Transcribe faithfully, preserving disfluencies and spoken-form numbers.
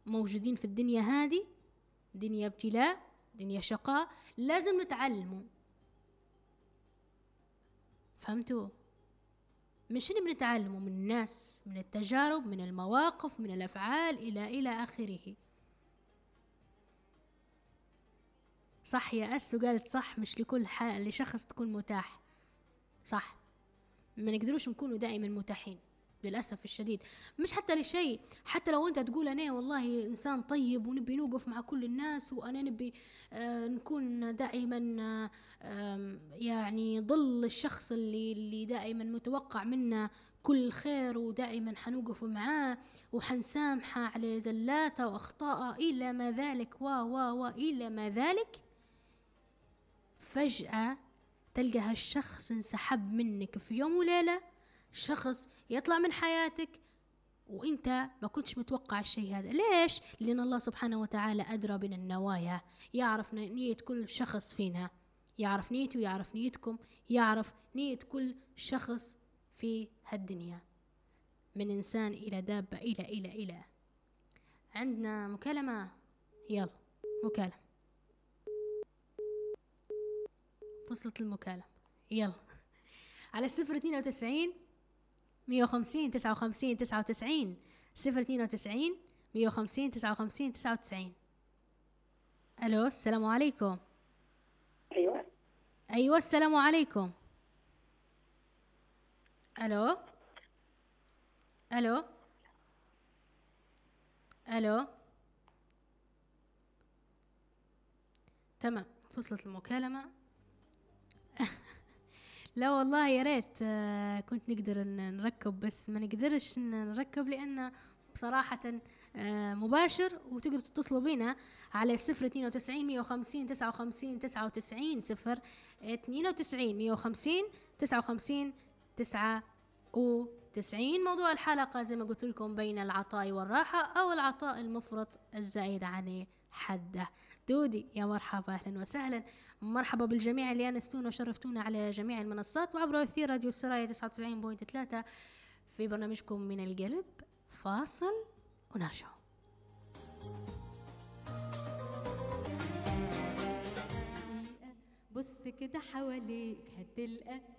موجودين في الدنيا هذه، دنيا ابتلاء، دنيا شقاء، لازم نتعلموا. فهمتوا؟ مش اللي بنتعلمه من الناس، من التجارب، من المواقف، من الأفعال، إلى إلى آخره. صح يا أسو قالت صح، مش لكل حال لشخص تكون متاح. صح، ما نقدروش نكونوا دائما متاحين للأسف الشديد، مش حتى لشيء. حتى لو أنت تقول أنا والله إنسان طيب ونبي نوقف مع كل الناس، وأنا نبي آه نكون دائما آه يعني ضل الشخص اللي, اللي دائما متوقع منا كل خير، ودائما حنوقف معاه وحنسامحه على زلاته وأخطاءه إلى ما ذلك و و و إلى ما ذلك، فجأة تلقى هالشخص انسحب منك في يوم وليلة، شخص يطلع من حياتك وانت ما كنتش متوقع الشيء هذا. ليش؟ لأن الله سبحانه وتعالى أدرى بنا النوايا، يعرف نية كل شخص فينا، يعرف نيته، يعرف نيتكم، يعرف نية كل شخص في هالدنيا، من إنسان إلى دابة إلى إلى إلى. عندنا مكالمة، يلا مكالمة، فصلت المكالمة، يلا على صفر اثنين وتسعين مية وخمسين تسعة وخمسين تسعة وتسعين، صفر اثنين وتسعين مية وخمسين تسعة وخمسين تسعة وتسعين. ألو، السلام عليكم. أيوة أيوة السلام عليكم. ألو ألو ألو تمام، فصلت المكالمة. لا والله يا ريت كنت نقدر نركب، بس ما نقدرش نركب لأن بصراحة مباشر، وتقدروا تتصلوا بينا على صفر اثنين وتسعين مية وخمسين تسعة وخمسين تسعة وتسعين، صفر اثنين وتسعين مية وخمسين تسعة وخمسين تسعة وتسعين. موضوع الحلقة زي ما قلت لكم بين العطاء والراحة، أو العطاء المفرط الزائد عن حده. دودي يا مرحبا، أهلا وسهلا، مرحبا بالجميع اللي أنستونا وشرفتونا على جميع المنصات وعبر أثير راديو السرايا تسعة وتسعين فاصلة ثلاثة في برنامجكم من القلب. فاصل ونرجع. بص كده حواليك هتلقى